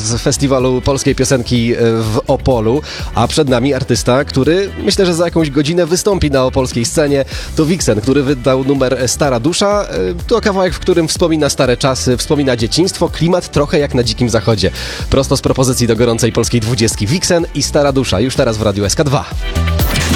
z Festiwalu Polskiej Piosenki w Opolu, a przed nami artysta, który myślę, że za jakąś godzinę wystąpi na opolskiej scenie. To Vixen, który wydał numer Stara Dusza. To kawałek, w którym wspomina stare czasy, wspomina dzieciństwo, klimat trochę jak na Dzikim Zachodzie. Prosto z propozycji do gorącej polskiej 20. Vixen i Stara Dusza, już teraz w Radiu SK2.